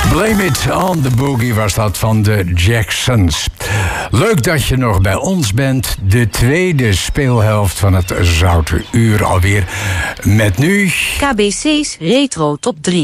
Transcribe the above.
Blame It on the Boogie was dat van de Jacksons. Leuk dat je nog bij ons bent. De tweede speelhelft van het Zoute Uur alweer. Met nu... KBC's Retro Top 3.